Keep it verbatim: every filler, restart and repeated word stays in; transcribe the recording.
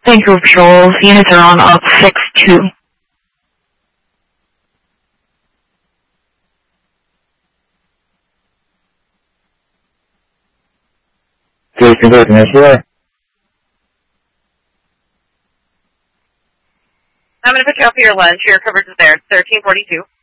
Vancouver Patrols, units are on up six two. Jason Commissioner. I'm going to pick you up for your lunch. Your coverage is there. thirteen forty-two.